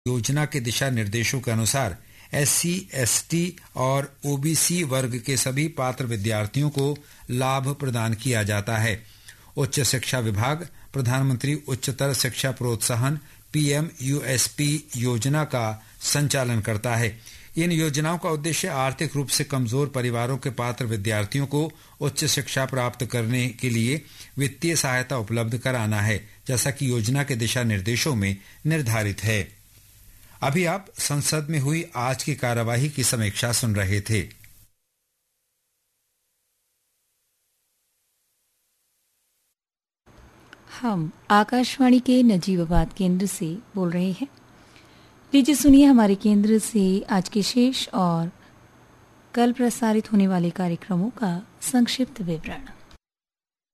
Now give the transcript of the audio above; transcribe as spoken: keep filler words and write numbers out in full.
योजना के दिशा निर्देशों के अनुसार एससी, एसटी और ओबीसी वर्ग के सभी पात्र विद्यार्थियों को लाभ प्रदान किया जाता है। उच्च शिक्षा विभाग प्रधानमंत्री उच्चतर शिक्षा प्रोत्साहन पीएम यूएसपी योजना का संचालन करता है। इन योजनाओं का उद्देश्य आर्थिक रूप से कमजोर परिवारों के पात्र विद्यार्थियों को उच्च शिक्षा प्राप्त करने के लिए वित्तीय सहायता उपलब्ध कराना है, जैसा कि योजना के दिशा निर्देशों में निर्धारित है। अभी आप संसद में हुई आज की कार्यवाही की समीक्षा सुन रहे थे। हम आकाशवाणी के नजीबाबाद केंद्र से बोल रहे हैं। लीजिए सुनिए हमारे केंद्र से आज के शेष और कल प्रसारित होने वाले कार्यक्रमों का संक्षिप्त विवरण।